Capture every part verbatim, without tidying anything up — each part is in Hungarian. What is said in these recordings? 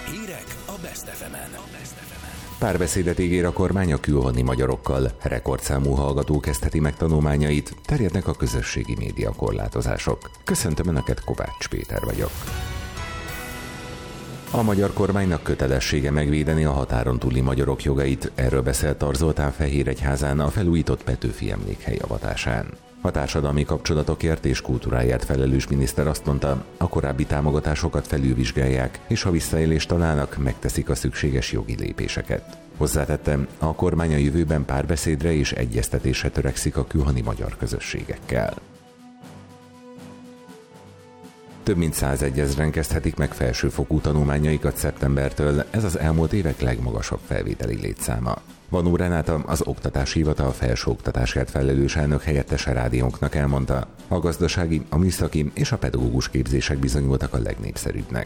Hírek a Best ef emen. Párbeszédet ígér a kormány a külhoni magyarokkal, rekordszámú hallgató kezdheti meg tanulmányait, terjednek a közösségi média korlátozások. Köszöntöm Önöket, Kovács Péter vagyok. A magyar kormánynak kötelessége megvédeni a határon túli magyarok jogait, erről beszélt Tar Zoltán Fehéregyházán a felújított Petőfi emlékhely avatásán. A társadalmi kapcsolatokért és kultúráért felelős miniszter azt mondta, a korábbi támogatásokat felülvizsgálják, és ha visszaélést találnak, megteszik a szükséges jogi lépéseket. Hozzátettem, a kormány a jövőben párbeszédre és egyeztetésre törekszik a külhoni magyar közösségekkel. Több mint százegyezren kezdhetik meg felsőfokú tanulmányaikat szeptembertől, ez az elmúlt évek legmagasabb felvételi létszáma. Vanó Renáta, az Oktatási Hivatal felsőoktatásért felelős elnök helyettese rádiónknak elmondta, a gazdasági, a műszaki és a pedagógus képzések bizonyultak a legnépszerűbbnek.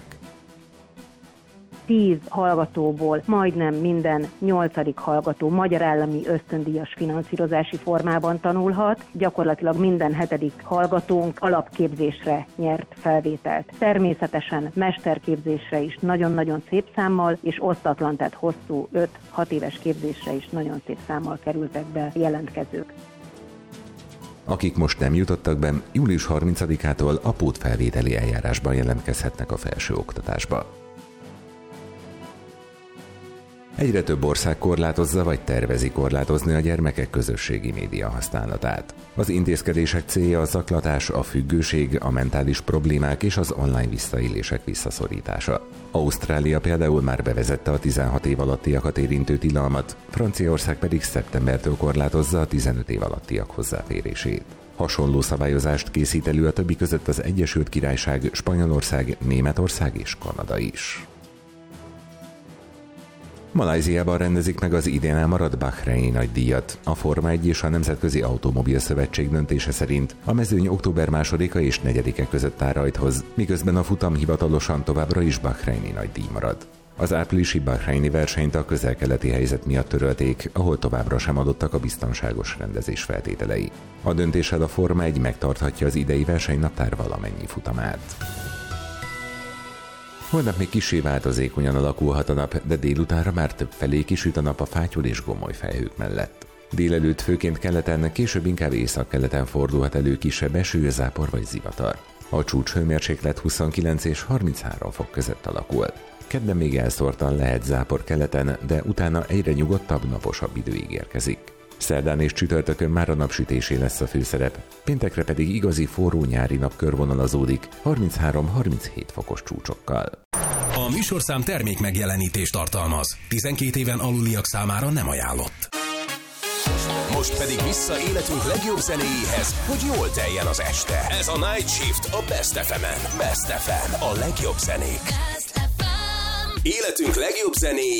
Tíz hallgatóból majdnem minden nyolcadik hallgató magyar állami ösztöndíjas finanszírozási formában tanulhat, gyakorlatilag minden hetedik hallgatónk alapképzésre nyert felvételt. Természetesen mesterképzésre is nagyon-nagyon szép számmal, és osztatlan, tehát hosszú öt-hat éves képzésre is nagyon szép számmal kerültek be jelentkezők. Akik most nem jutottak be, július harmincadikától a pótfelvételi eljárásban jelentkezhetnek a felsőoktatásba. Egyre több ország korlátozza vagy tervezi korlátozni a gyermekek közösségi média használatát. Az intézkedések célja a zaklatás, a függőség, a mentális problémák és az online visszaélések visszaszorítása. Ausztrália például már bevezette a tizenhat év alattiakat érintő tilalmat, Franciaország pedig szeptembertől korlátozza a tizenöt év alattiak hozzáférését. Hasonló szabályozást készít elő a többi között az Egyesült Királyság, Spanyolország, Németország és Kanada is. Malajziában rendezik meg az idén elmaradt Bahreini nagydíjat. A Forma egy és a Nemzetközi Automobil Szövetség döntése szerint a mezőny október másodika és negyedike között áll rajthoz, miközben a futam hivatalosan továbbra is Bahreini nagydíj marad. Az áprilisi bahreini versenyt a közel-keleti helyzet miatt törölték, ahol továbbra sem adottak a biztonságos rendezés feltételei. A döntéssel a Forma egy megtarthatja az idei versenynaptár valamennyi futamát. Holnap még kissé változékonyan alakulhat a nap, de délutánra már többfelé kisüt a nap a fátyol és gomoly felhők mellett. Délelőtt főként keleten, később inkább északkeleten fordulhat elő kisebb eső, zápor vagy zivatar. A csúcshőmérséklet huszonkilenc és harminchárom fok között alakul. Kedden még elszórtan lehet zápor keleten, de utána egyre nyugodtabb, naposabb idő ígérkezik. Szerdán és csütörtökön már a napsütésé lesz a főszerep, péntekre pedig igazi forró nyári nap körvonalazódik harminchárom-harminchét fokos csúcsokkal. A műsorszám termék megjelenítést tartalmaz. tizenkét éven aluliak számára nem ajánlott. Most pedig vissza életünk legjobb zenéjéhez, hogy jól teljen az este. Ez a Night Shift a Best ef emen. Best ef em, a legjobb zenék. Életünk legjobb zenéi